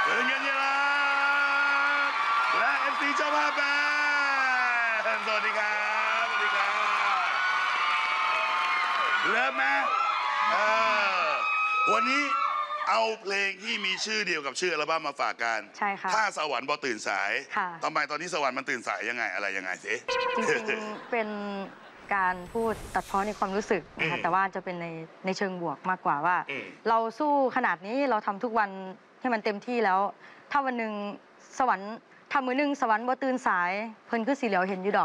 เงินเยลาและเอฟซีเจ้าภาพแบนด์สวัสดีครับสวัสดีครับเริ่มไหมวันนี้เอาเพลงที่มีชื่อเดียวกับชื่ออัลบั้มมาฝากกันใช่ค่ะถ้าสวรรค์บ่ตื่นสายค่ะทำไมตอนนี้สวรรค์มันตื่นสายยังไงอะไรยังไงสิจริงๆเป็นการพูดตัดพ้อในความรู้สึกนะคะแต่ว่าจะเป็นในเชิงบวกมากกว่าว่าเราสู้ขนาดนี้เราทำทุกวันให้มันเต็มที่แล้วถ้าวันหนึ่งสวรรค์ทำมือหนึ่งสวรรค์บ่ตื่นสายเพิ่นคือสีเหลียวเห็นอยู่ดอก